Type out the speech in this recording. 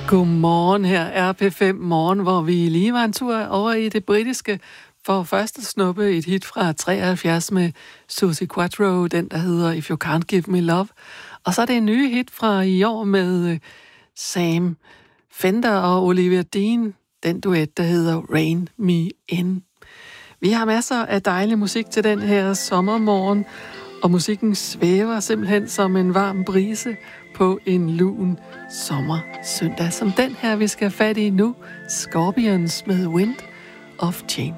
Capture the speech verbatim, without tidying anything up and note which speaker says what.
Speaker 1: Godmorgen, her er P fem Morgen, hvor vi lige var en tur over i det britiske for først at snuppe et hit fra treoghalvfjerds med Suzi Quatro, den der hedder If You Can't Give Me Love. Og så er det en ny hit fra i år med Sam Fender og Olivia Dean, den duet, der hedder Rain Me In. Vi har masser af dejlig musik til den her sommermorgen, og musikken svæver simpelthen som en varm brise på en lun sommersøndag, som den her, vi skal have fat i nu. Scorpions med Wind of Change.